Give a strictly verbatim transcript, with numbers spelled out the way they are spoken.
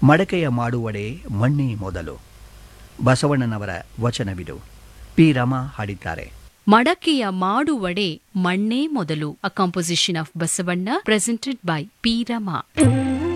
ಮಡಕೆಯ ಮಾಡುವಡೆ ಮಣ್ಣೇ ಮೊದಲು. ಬಸವಣ್ಣನವರ ವಚನವಿದು. ಪಿ ರಮಾ ಹಾಡಿದ್ದಾರೆ. ಮಡಕೆಯ ಮಾಡುವಡೆ ಮಣ್ಣೇ ಮೊದಲು. ಅ composition of Basavanna, presented by P Rama.